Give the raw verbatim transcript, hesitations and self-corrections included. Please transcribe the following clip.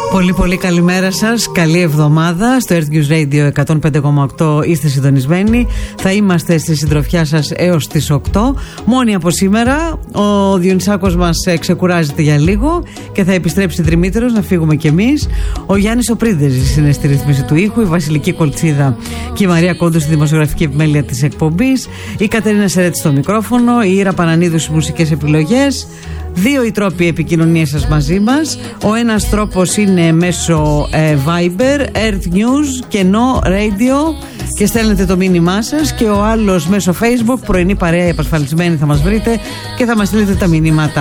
Πολύ πολύ καλημέρα σας, καλή εβδομάδα. Στο Earth News Radio εκατόν πέντε κόμμα οκτώ είστε συντονισμένοι. Θα είμαστε στη συντροφιά σας έως τις οκτώ. Μόνοι από σήμερα, ο Διονυσάκος μας ξεκουράζεται για λίγο και θα επιστρέψει τριμήτερος να φύγουμε κι εμείς. Ο Γιάννης ο Πρίδεζης είναι στη ρύθμιση του ήχου, η Βασιλική Κολτσίδα και η Μαρία Κόντου στη δημοσιογραφική επιμέλεια της εκπομπής, η Κατερίνα Σερέτη στο μικρόφωνο, η Ήρα Πανανίδου στις μουσικές επιλογές. Δύο οι τρόποι επικοινωνίας σας μαζί μας. Ο ένας τρόπος είναι μέσω ε, Viber, Earth News και No Radio και στέλνετε το μήνυμά σας, και ο άλλος μέσω Facebook, πρωινή παρέα επασφαλισμένη θα μας βρείτε και θα μας στείλετε τα μηνύματα.